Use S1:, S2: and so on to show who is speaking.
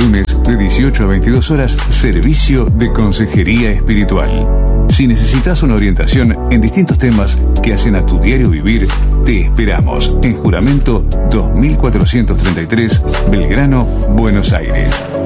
S1: lunes de 18 a 22 horas, servicio de consejería espiritual. Si necesitas una orientación en distintos temas que hacen a tu diario vivir, te esperamos en Juramento 2433, Belgrano, Buenos Aires.